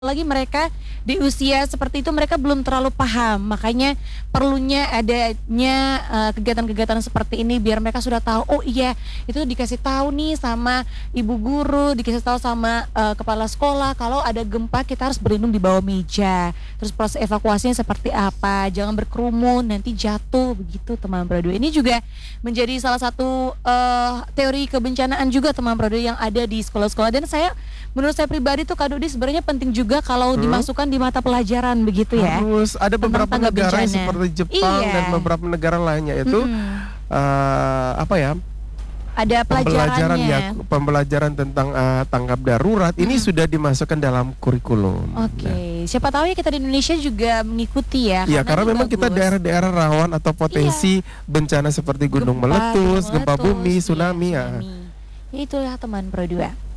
Lagi mereka di usia seperti itu mereka belum terlalu paham, makanya perlunya adanya kegiatan-kegiatan seperti ini biar mereka sudah tahu, oh iya itu dikasih tahu nih sama ibu guru, dikasih tahu sama kepala sekolah kalau ada gempa kita harus berlindung di bawah meja. Terus proses evakuasinya seperti apa, jangan berkerumun nanti jatuh begitu teman Bro 2. Ini juga menjadi salah satu teori kebencanaan juga teman Bro 2 yang ada di sekolah-sekolah, dan menurut saya pribadi tuh Kak Dudi sebenarnya penting juga kalau dimasukkan di mata pelajaran begitu ya. Harus ada beberapa negara seperti Jepang dan beberapa negara lainnya itu ada pembelajaran tentang tanggap darurat ini sudah dimasukkan dalam kurikulum. Oke. Siapa tahu ya kita di Indonesia juga mengikuti ya. Iya, karena memang kita daerah-daerah rawan atau potensi bencana seperti gunung meletus, gempa bumi, tsunami ya. Itulah teman Pro 2.